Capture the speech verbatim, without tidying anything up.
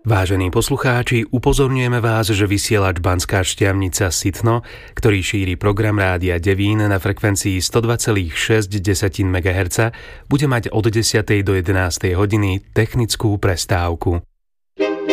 Vážení poslucháči, upozorňujeme vás, že vysielač Banská Štiavnica Sitno, ktorý šíri program Rádia Devín na frekvencii sto dva celá šesť megahertza, bude mať od desiatej do jedenástej hodiny technickú prestávku.